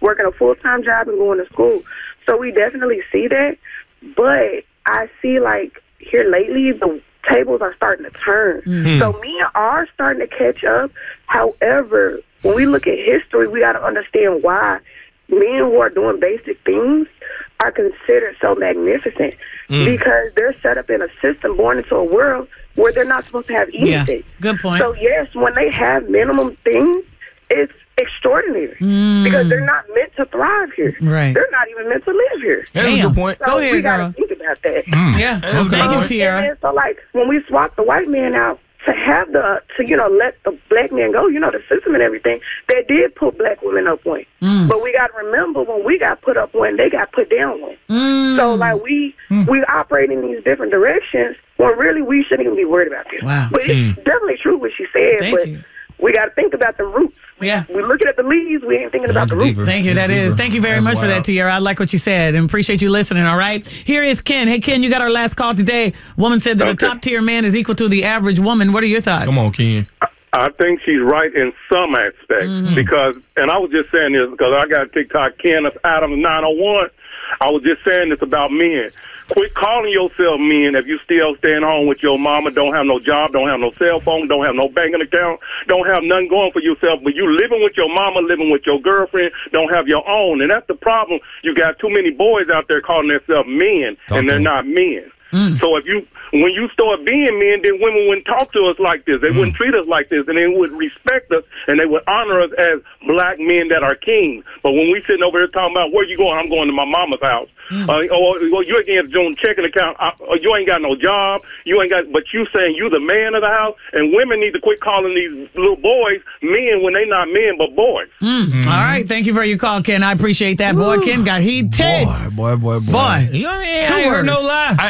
working a full-time job and going to school. So we definitely see that. But I see, like, here lately, the tables are starting to turn. So men are starting to catch up. However, when we look at history, we got to understand why men who are doing basic things are considered so magnificent because they're set up in a system, born into a world where they're not supposed to have anything. Yeah, good point. So, yes, when they have minimum things, it's extraordinary because they're not meant to thrive here. Right. They're not even meant to live here. That's a good point. So Go ahead, we got girl. to think about that. Yeah. That's Thank you, good. Tiara. And so, like, when we swap the white man out to have let the black man go, the system and everything, they did put black women up one. But we got to remember when we got put up one, they got put down one. So, like, we operate in these different directions when really we shouldn't even be worried about this. Wow. But it's definitely true what she said, Thank you. we got to think about the roots. Yeah. We looking at the leaves, we ain't thinking about the roots. Thank you. Thank you very much for that, Tiara. I like what you said and appreciate you listening, all right? Here is Ken. Hey, Ken, you got our last call today. Woman said that a top-tier man is equal to the average woman. What are your thoughts? Come on, Ken. I think she's right in some aspects because, and I was just saying this because I got TikTok, Kenneth Adams 901. I was just saying this about men. Quit calling yourself men if you still staying home with your mama, don't have no job, don't have no cell phone, don't have no banking account, don't have nothing going for yourself, but you living with your mama, living with your girlfriend, don't have your own. And that's the problem. You got too many boys out there calling themselves men, and they're not men. So when you start being men, then women wouldn't talk to us like this. They wouldn't treat us like this, and they would respect us, and they would honor us as black men that are kings. But when we sitting over here talking about, where you going? I'm going to my mama's house. You ain't getting a checking account. You ain't got no job. You ain't got. But you saying you the man of the house, and women need to quit calling these little boys men when they not men but boys. All right, thank you for your call, Ken. I appreciate that. Boy, Ken got heated. Boy. You ain't heard no lie.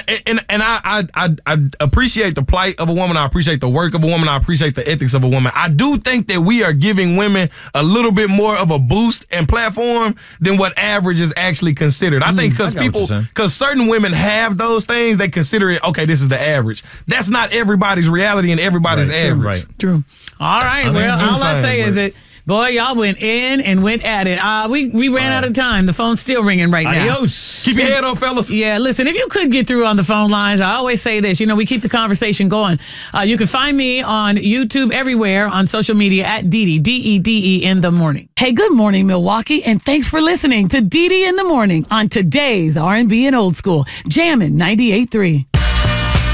I appreciate the plight of a woman. I appreciate the work of a woman. I appreciate the ethics of a woman. I do think that we are giving women a little bit more of a boost and platform than what average is actually considered. I think because certain women have those things, they consider it, okay, this is the average. That's not everybody's reality and everybody's average. Right. True. All right. All I say is that, boy, y'all went in and went at it. We ran out of time. The phone's still ringing right now. Adios. Keep your head up, fellas. Yeah, listen, if you could get through on the phone lines, I always say this, we keep the conversation going. You can find me on YouTube everywhere on social media at Dee Dee in the morning. Hey, good morning, Milwaukee, and thanks for listening to Dee in the morning on today's R&B and Old School, Jammin' 98.3.